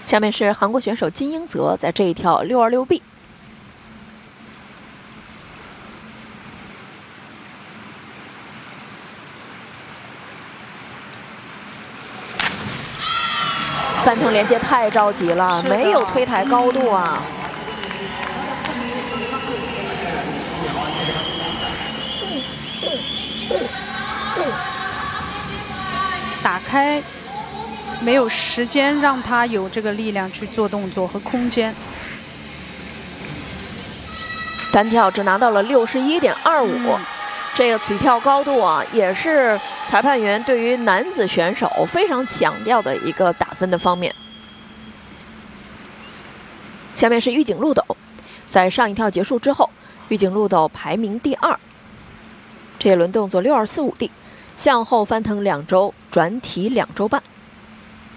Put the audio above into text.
下面是韩国选手金英泽在这一跳626B。 翻腾连接太着急了，没有推抬高度啊！ 打开，没有时间让他有这个力量去做动作和空间。 单跳只拿到了61.25。 这个起跳高度啊，也是裁判员对于男子选手非常强调的一个打分的方面。下面是玉井路斗，在上一跳结束之后，玉井路斗排名第2。这一轮动作6245D，向后翻腾2周，转体2周半。